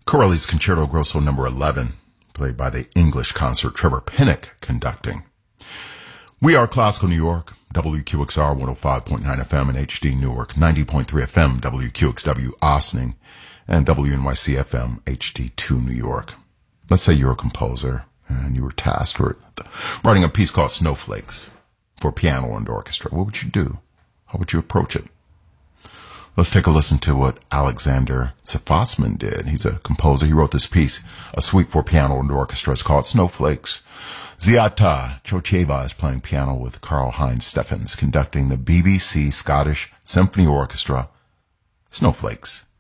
Corelli's Concerto Grosso No. 11, played by the English concert Trevor Pinnock conducting. We are Classical New York, WQXR 105.9 FM in HD Newark, 90.3 FM WQXW Ossining, and WNYC FM HD2 New York. Let's say you're a composer and you were tasked with writing a piece called Snowflakes for piano and orchestra. What would you do? How would you approach it? Let's take a listen to what Alexander Sefosman did. He's a composer. He wrote this piece, a suite for piano and orchestra. It's called Snowflakes. Ziata Chocheva is playing piano with Karl-Heinz Steffens, conducting the BBC Scottish Symphony Orchestra, Snowflakes.